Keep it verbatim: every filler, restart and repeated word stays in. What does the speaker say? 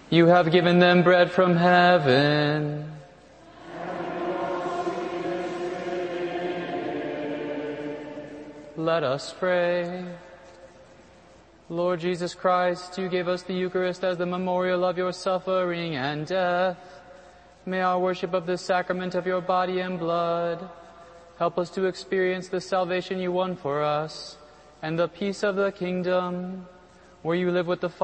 You have given them bread from heaven. Let us pray. Lord Jesus Christ, you gave us the Eucharist as the memorial of your suffering and death. May our worship of this sacrament of your body and blood help us to experience the salvation you won for us and the peace of the kingdom, where you live with the Father